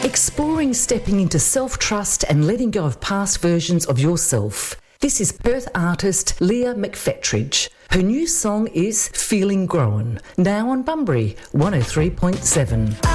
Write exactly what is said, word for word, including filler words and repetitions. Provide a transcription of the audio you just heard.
Exploring stepping into self-trust and letting go of past versions of yourself. This is Perth artist Leah McFetridge. Her new song is Feeling Grown, now on Bunbury one oh three point seven.